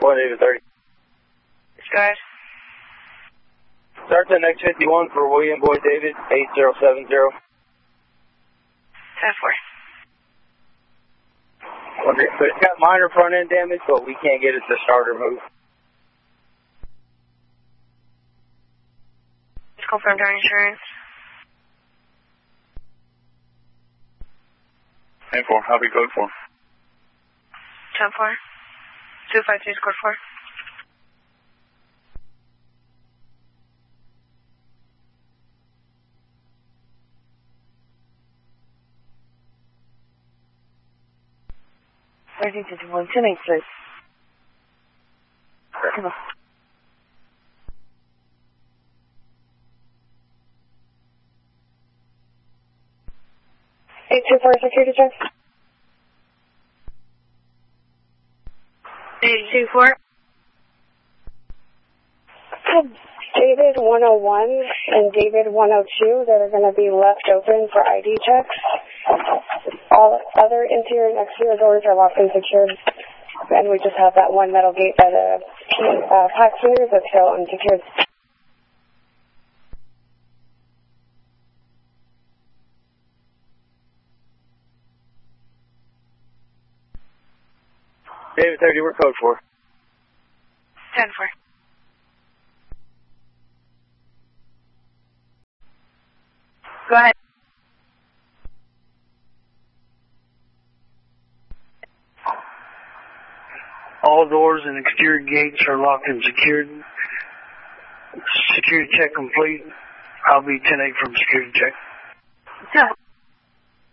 1, David 30. Go ahead. Start to X51 for William Boyd David, 8070. 10-4. Okay, but it's got minor front end damage, but we can't get it to start or move. Just confirm our insurance. 10-4, copy code 4. 10-4. 253 score 4. Ready to do 1-2-8-3. Come on. 824 security check. 824. David 101 and David 102 that are going to be left open for ID checks. All other interior and exterior doors are locked and secured, and we just have that one metal gate by the passengers that's still unsecured. David 30, we're code 4. 10-4. Go ahead. All doors and exterior gates are locked and secured. Security check complete. I'll be 10-8 from security check.